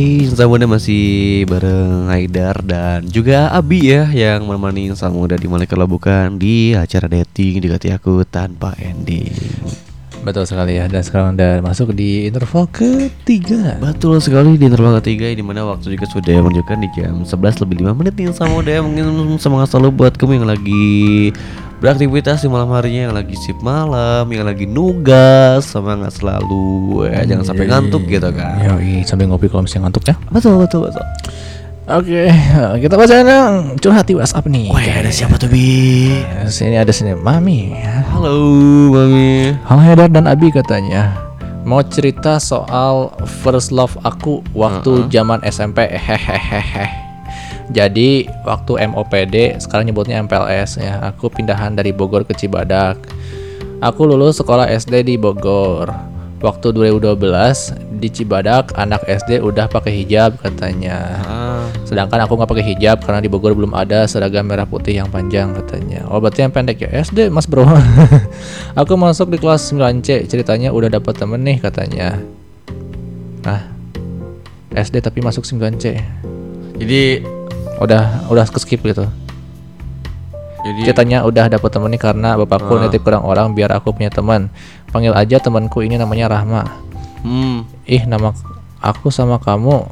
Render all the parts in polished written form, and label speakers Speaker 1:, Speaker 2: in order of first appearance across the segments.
Speaker 1: Samuda masih bareng Haidar dan juga Abi ya yang menemani Samuda di Malika Labukan di acara dating Dekati Aku Tanpa Ending.
Speaker 2: Betul sekali ya, dan sekarang udah masuk di interval ketiga.
Speaker 1: Betul sekali di interval ketiga, di mana waktu juga sudah menunjukkan di jam 11 lebih 5 menit nih Samuda. Mungkin semangat selalu buat kamu yang lagi beraktivitas di malam harinya, yang lagi shift malam, yang lagi nugas, semangat selalu ya, jangan sampai ngantuk gitu kan.
Speaker 2: Yoi, sambil ngopi kalau misalnya ngantuk ya.
Speaker 1: Betul.
Speaker 2: Oke, kita bacain curhat di WhatsApp nih.
Speaker 1: Wah, ada siapa tuh Bi?
Speaker 2: Sini ada Mami.
Speaker 1: Halo Mami.
Speaker 2: Halo Haidar dan Abi katanya. Mau cerita soal first love aku waktu zaman SMP. Hehehehe. Jadi waktu MOPD, sekarang nyebutnya MPLS ya. Aku pindahan dari Bogor ke Cibadak. Aku lulus sekolah SD di Bogor. Waktu 2012 di Cibadak anak SD udah pakai hijab katanya. Sedangkan aku nggak pakai hijab karena di Bogor belum ada seragam merah putih yang panjang katanya. Oh berarti yang pendek ya, SD mas bro. Aku masuk di kelas 9C, ceritanya udah dapat temen nih katanya. Nah, SD tapi masuk 9C.
Speaker 1: Jadi
Speaker 2: Udah skip gitu. Ceritanya udah dapet temen nih karena bapakku nitip kurang orang biar aku punya teman. Panggil aja temanku ini namanya Rahma. Nama aku sama kamu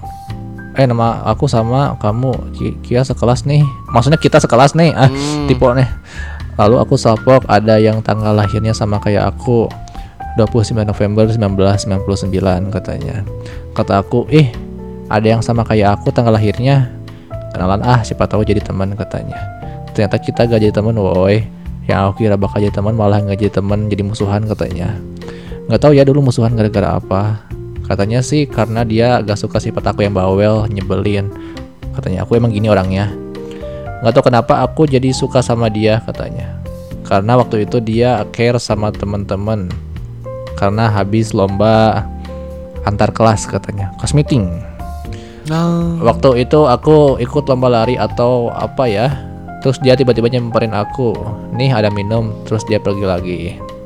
Speaker 2: Kia sekelas nih. Maksudnya kita sekelas nih. Tipe nih. Lalu aku salpok ada yang tanggal lahirnya sama kayak aku, 29 November 1999 katanya. Kata aku, ada yang sama kayak aku tanggal lahirnya. Kenalan siapa tahu jadi teman katanya. Ternyata kita gak jadi teman, woi. Yang aku kira bakal jadi teman malah gak jadi teman, jadi musuhan katanya. Gak tahu ya dulu musuhan gara-gara apa. Katanya sih karena dia gak suka sifat aku yang bawel, nyebelin. Katanya aku emang gini orangnya. Gak tahu kenapa aku jadi suka sama dia katanya. Karena waktu itu dia care sama teman-teman. Karena habis lomba antar kelas katanya, kelas meeting. Waktu itu aku ikut lomba lari atau apa ya. Terus dia tiba-tiba nyamperin aku, nih ada minum, terus dia pergi lagi.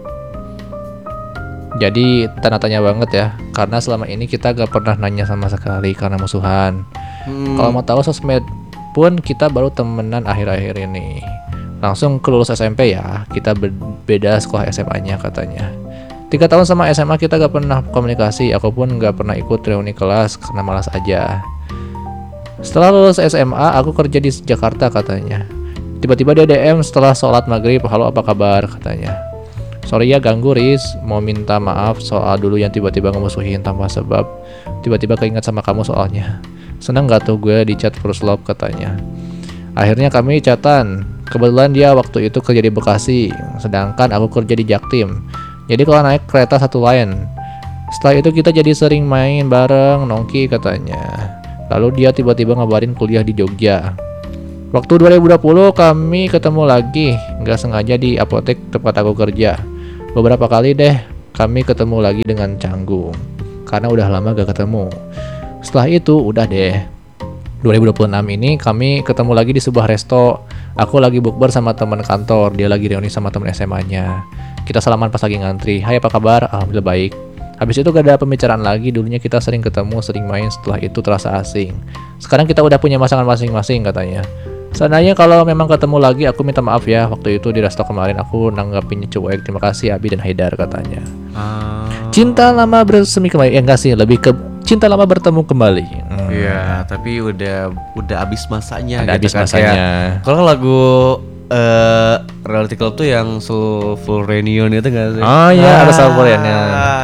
Speaker 2: Jadi tanda tanya banget ya, karena selama ini kita gak pernah nanya sama sekali karena musuhan. Kalau mau tahu sosmed pun kita baru temenan akhir-akhir ini. Langsung ke lulus SMP ya, kita beda sekolah SMA-nya katanya. 3 tahun sama SMA kita gak pernah komunikasi, aku pun gak pernah ikut reuni kelas karena malas aja. Setelah lulus SMA, aku kerja di Jakarta katanya. Tiba-tiba dia DM setelah sholat maghrib, halo apa kabar katanya. Sorry ya ganggu Riz, mau minta maaf soal dulu yang tiba-tiba ngemusuhin tanpa sebab. Tiba-tiba keinget sama kamu soalnya. Seneng gak tuh gue di chat first love katanya. Akhirnya kami chatan. Kebetulan dia waktu itu kerja di Bekasi, sedangkan aku kerja di Jaktim. Jadi kalau naik kereta satu line. Setelah itu kita jadi sering main bareng, nongki katanya. Lalu dia tiba-tiba ngabarin kuliah di Jogja. Waktu 2020 kami ketemu lagi, nggak sengaja di apotek tempat aku kerja. Beberapa kali deh kami ketemu lagi dengan Canggung, karena udah lama gak ketemu. Setelah itu udah deh 2026 ini kami ketemu lagi di sebuah resto. Aku lagi bukber sama teman kantor, dia lagi reuni sama teman SMA-nya. Kita salaman pas lagi ngantri. Hai apa kabar? Alhamdulillah baik. Habis itu gak ada pembicaraan lagi. Dulunya kita sering ketemu, sering main, setelah itu terasa asing. Sekarang kita udah punya pasangan masing-masing katanya. Seandainya kalau memang ketemu lagi, aku minta maaf ya. Waktu itu di resto kemarin aku nanggapinnya cuek. Terima kasih Abi dan Haidar katanya. Cinta lama bersemi kembali. Enggak sih, lebih ke cinta lama bertemu kembali.
Speaker 1: Iya, tapi udah habis masanya.
Speaker 2: Ada
Speaker 1: gitu
Speaker 2: habis
Speaker 1: kan.
Speaker 2: masanya.
Speaker 1: Kalau lagu Reality Club tuh yang full reunion itu nggak sih?
Speaker 2: Oh iya, ada sampulnya.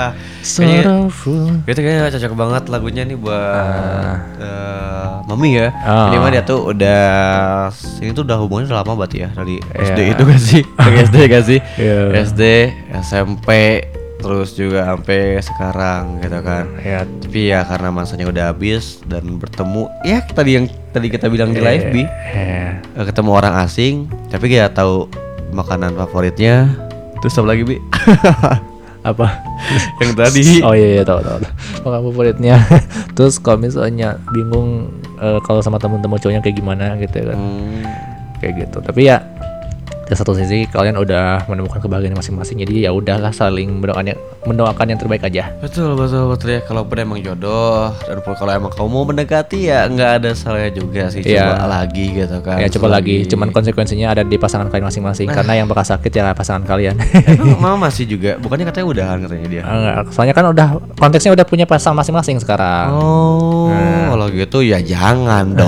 Speaker 1: Itu kayaknya cocok banget lagunya nih buat Mami ya. Jadi mah dia tuh ini tuh udah hubungannya udah lama banget ya dari SD itu kan sih, dari SD kan sih, SD, SMP, terus juga sampai sekarang gitu kan. Tapi ya karena masanya udah habis dan bertemu, ya tadi kita bilang di live bi, ketemu orang asing, tapi kita tahu makanan favoritnya. Terus apa lagi bi?
Speaker 2: Apa?
Speaker 1: Yang tadi.
Speaker 2: Oh iya tahu. Makanan favoritnya. Terus kalau misalnya bingung kalau sama temen-temen cowoknya kayak gimana gitu kan. Kayak gitu. Tapi ya di satu sisi kalian udah menemukan kebahagiaan masing-masing, jadi ya udahlah saling mendoakan yang terbaik aja.
Speaker 1: Betul ya, kalaupun emang jodoh dan kalau emang kamu mau mendekati ya nggak ada salahnya juga sih, coba lagi gitu kan.
Speaker 2: Ya coba lagi, cuman konsekuensinya ada di pasangan kalian masing-masing, karena yang bakal sakit ya pasangan kalian.
Speaker 1: Mama masih juga, bukannya katanya udahan katanya dia.
Speaker 2: Enggak, soalnya kan udah konteksnya udah punya pasangan masing-masing sekarang.
Speaker 1: Oh, kalau gitu ya jangan dong.